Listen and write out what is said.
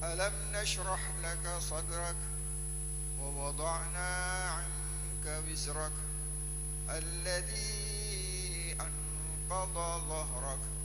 ألم نشرح لك صدرك ووضعنا عنك وزرك الذي أنقض ظهرك